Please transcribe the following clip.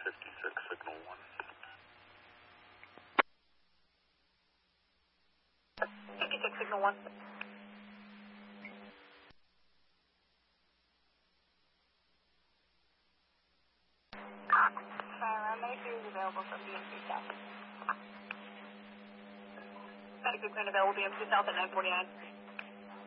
56, signal 1. 56, signal 1. Medic is available from BMC South. Medic is available BMC South at 949.